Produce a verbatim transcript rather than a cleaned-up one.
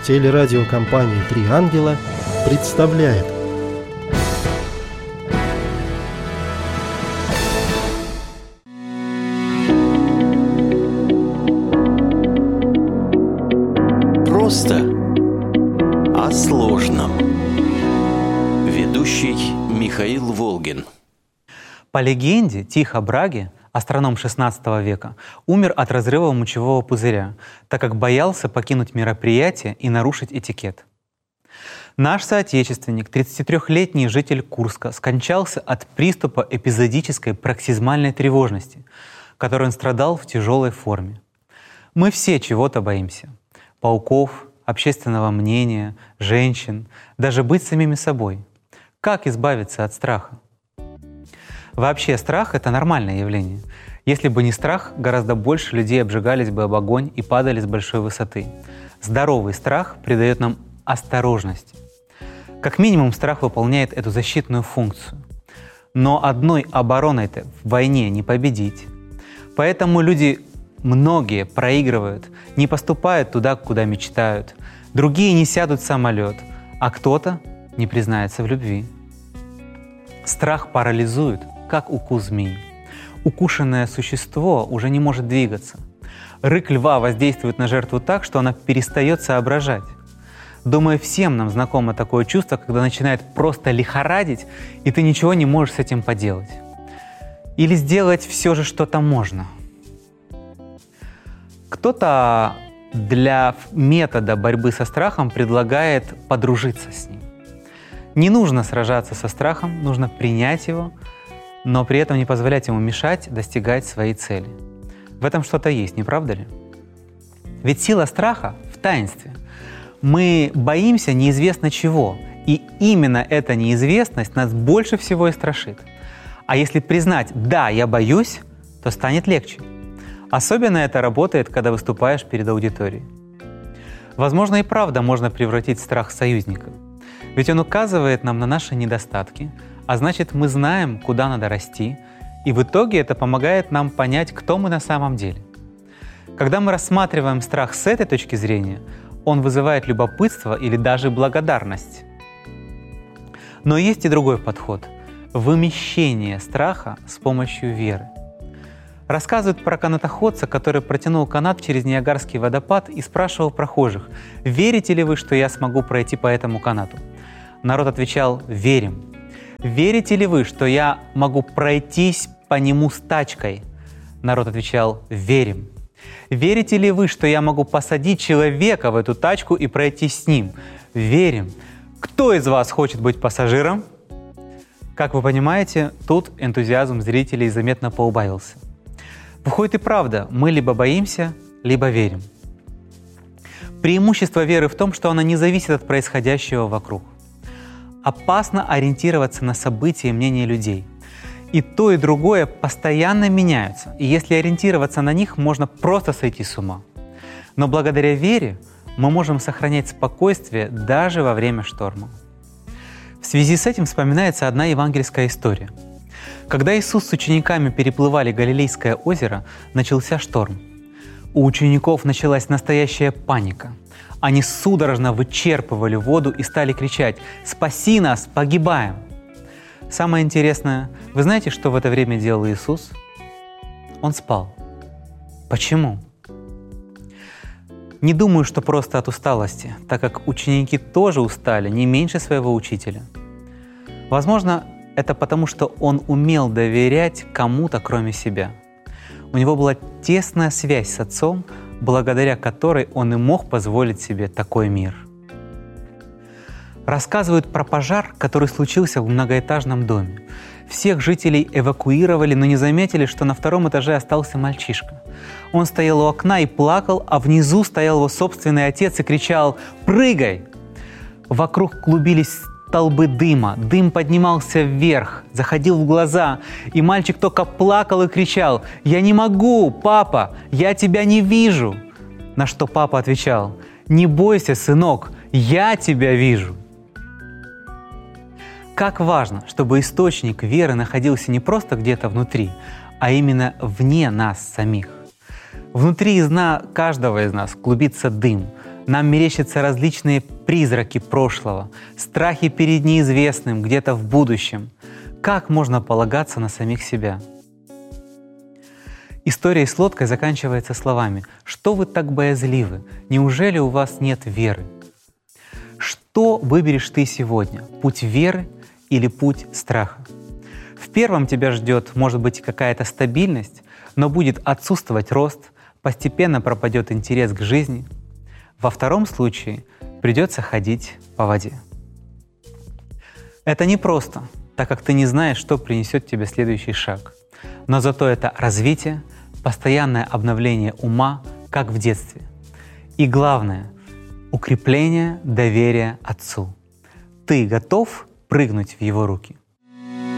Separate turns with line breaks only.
Телерадиокомпания «Три ангела» представляет.
Просто о сложном. Ведущий Михаил Волгин.
По легенде, Тихо Браге, астроном шестнадцатого века, умер от разрыва мочевого пузыря, так как боялся покинуть мероприятие и нарушить этикет. Наш соотечественник, тридцатитрёхлетний житель Курска, скончался от приступа эпизодической проксизмальной тревожности, которой он страдал в тяжелой форме. Мы все чего-то боимся. Пауков, общественного мнения, женщин, даже быть самими собой. Как избавиться от страха? Вообще страх — это нормальное явление. Если бы не страх, гораздо больше людей обжигались бы об огонь и падали с большой высоты. Здоровый страх придает нам осторожность. Как минимум страх выполняет эту защитную функцию. Но одной обороной-то в войне не победить. Поэтому люди, многие, проигрывают, не поступают туда, куда мечтают. Другие не сядут в самолет, а кто-то не признается в любви. Страх парализует, как укус змеи. Укушенное существо уже не может двигаться. Рык льва воздействует на жертву так, что она перестает соображать. Думаю, всем нам знакомо такое чувство, когда начинает просто лихорадить, и ты ничего не можешь с этим поделать. Или сделать все же что-то можно. Кто-то для метода борьбы со страхом предлагает подружиться с ним. Не нужно сражаться со страхом, нужно принять его, но при этом не позволять ему мешать достигать своей цели. В этом что-то есть, не правда ли? Ведь сила страха в таинстве. Мы боимся неизвестно чего, и именно эта неизвестность нас больше всего и страшит. А если признать «да, я боюсь», то станет легче. Особенно это работает, когда выступаешь перед аудиторией. Возможно, и правда можно превратить страх в союзника. Ведь он указывает нам на наши недостатки, а значит, мы знаем, куда надо расти, и в итоге это помогает нам понять, кто мы на самом деле. Когда мы рассматриваем страх с этой точки зрения, он вызывает любопытство или даже благодарность. Но есть и другой подход — вымещение страха с помощью веры. Рассказывают про канатоходца, который протянул канат через Ниагарский водопад и спрашивал прохожих: «Верите ли вы, что я смогу пройти по этому канату?» Народ отвечал: «Верим». «Верите ли вы, что я могу пройтись по нему с тачкой?» Народ отвечал: «Верим». «Верите ли вы, что я могу посадить человека в эту тачку и пройтись с ним?» «Верим». «Кто из вас хочет быть пассажиром?» Как вы понимаете, тут энтузиазм зрителей заметно поубавился. Выходит и правда, мы либо боимся, либо верим. Преимущество веры в том, что она не зависит от происходящего вокруг. Опасно ориентироваться на события и мнения людей. И то, и другое постоянно меняются, и если ориентироваться на них, можно просто сойти с ума. Но благодаря вере мы можем сохранять спокойствие даже во время шторма. В связи с этим вспоминается одна евангельская история. Когда Иисус с учениками переплывали Галилейское озеро, начался шторм. У учеников началась настоящая паника. Они судорожно вычерпывали воду и стали кричать: «Спаси нас, погибаем!» Самое интересное, вы знаете, что в это время делал Иисус? Он спал. Почему? Не думаю, что просто от усталости, так как ученики тоже устали не меньше своего учителя. Возможно, это потому, что он умел доверять кому-то, кроме себя. У него была тесная связь с Отцом, благодаря которой он и мог позволить себе такой мир. Рассказывают про пожар, который случился в многоэтажном доме. Всех жителей эвакуировали, но не заметили, что на втором этаже остался мальчишка. Он стоял у окна и плакал, а внизу стоял его собственный отец и кричал: «Прыгай!». Вокруг клубились столбы дыма, дым поднимался вверх, заходил в глаза, и мальчик только плакал и кричал: «Я не могу, папа, я тебя не вижу!». На что папа отвечал: «Не бойся, сынок, я тебя вижу». Как важно, чтобы источник веры находился не просто где-то внутри, а именно вне нас самих. Внутри из нас, каждого из нас клубится дым, Нам мерещатся различные призраки прошлого, страхи перед неизвестным где-то в будущем. Как можно полагаться на самих себя? История с лодкой заканчивается словами: «Что вы так боязливы? Неужели у вас нет веры?» Что выберешь ты сегодня? Путь веры или путь страха? В первом тебя ждет, может быть, какая-то стабильность, но будет отсутствовать рост, постепенно пропадет интерес к жизни. Во втором случае придется ходить по воде. Это непросто, так как ты не знаешь, что принесет тебе следующий шаг. Но зато это развитие, постоянное обновление ума, как в детстве. И главное — укрепление доверия Отцу. Ты готов прыгнуть в Его руки?